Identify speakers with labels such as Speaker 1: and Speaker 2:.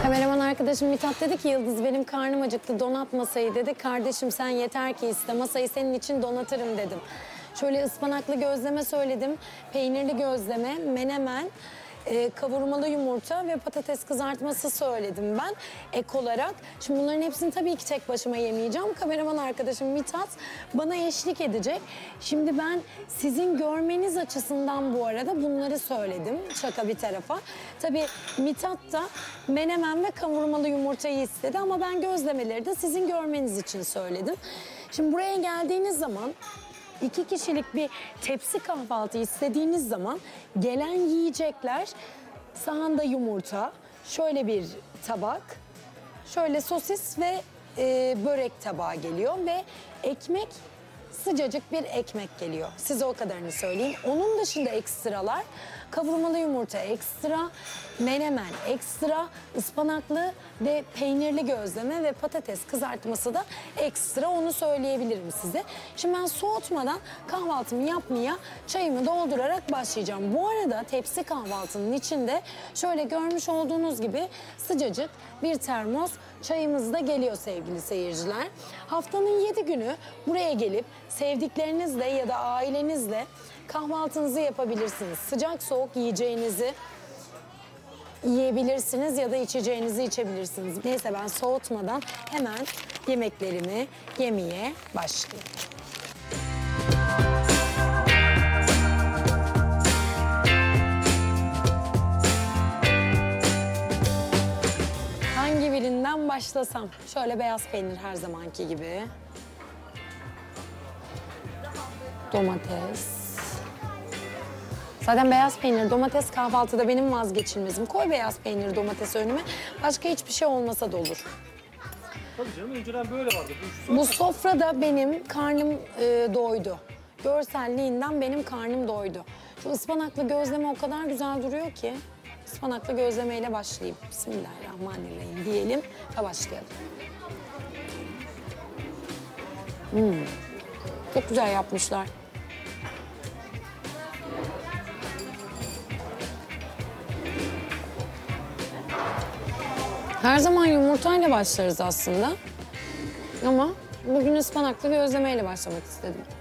Speaker 1: Kameraman arkadaşım Mithat dedi ki Yıldız benim karnım acıktı donat masayı dedi. Kardeşim sen yeter ki iste masayı senin için donatırım dedim. Şöyle ıspanaklı gözleme söyledim. Peynirli gözleme, menemen, kavurmalı yumurta ve patates kızartması söyledim ben ek olarak. Şimdi bunların hepsini tabii ki tek başıma yemeyeceğim. Kameraman arkadaşım Mithat bana eşlik edecek. Şimdi ben sizin görmeniz açısından bu arada bunları söyledim. Şaka bir tarafa. Tabii Mithat da menemen ve kavurmalı yumurtayı istedi ama ben gözlemeleri de sizin görmeniz için söyledim. Şimdi buraya geldiğiniz zaman 2 kişilik bir tepsi kahvaltı istediğiniz zaman gelen yiyecekler sahanda yumurta, şöyle bir tabak, şöyle sosis ve börek tabağı geliyor ve ekmek sıcacık bir ekmek geliyor. Size o kadarını söyleyeyim. Onun dışında ekstralar kavurmalı yumurta ekstra, menemen ekstra, ıspanaklı ve peynirli gözleme ve patates kızartması da ekstra onu söyleyebilirim size. Şimdi ben soğutmadan kahvaltımı yapmaya çayımı doldurarak başlayacağım. Bu arada tepsi kahvaltının içinde şöyle görmüş olduğunuz gibi sıcacık bir termos çayımız da geliyor sevgili seyirciler. Haftanın 7 günü buraya gelip sevdiklerinizle ya da ailenizle kahvaltınızı yapabilirsiniz. Sıcak soğuk yiyeceğinizi yiyebilirsiniz ya da içeceğinizi içebilirsiniz. Neyse ben soğutmadan hemen yemeklerimi yemeye başlayayım. Hangi birinden başlasam? Şöyle beyaz peynir her zamanki gibi. Domates. Zaten beyaz peynir, domates kahvaltıda benim vazgeçilmezim. Koy beyaz peynir, domates önüme. Başka hiçbir şey olmasa da olur.
Speaker 2: Tabii canım önceden böyle vardı.
Speaker 1: Bu sofrada benim karnım doydu. Görselliğinden benim karnım doydu. Şu ıspanaklı gözleme o kadar güzel duruyor ki. Ispanaklı gözlemeyle başlayayım. Bismillahirrahmanirrahim diyelim ve başlayalım. Çok güzel yapmışlar. Her zaman yumurtayla başlarız aslında. Ama bugün ıspanaklı gözlemeyle başlamak istedim.